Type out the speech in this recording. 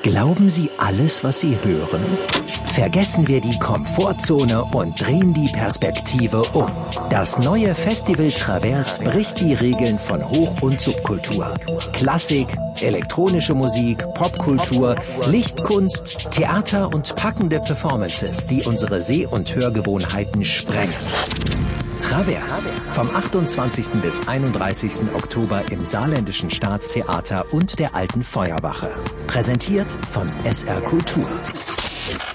Glauben Sie alles, was Sie hören? Vergessen wir die Komfortzone und drehen die Perspektive um. Das neue Festival Traverse bricht die Regeln von Hoch- und Subkultur. Klassik, elektronische Musik, Popkultur, Lichtkunst, Theater und packende Performances, die unsere Seh- und Hörgewohnheiten sprengen. Traverse vom 28. bis 31. Oktober im Saarländischen Staatstheater und der Alten Feuerwache. Präsentiert von SR Kultur.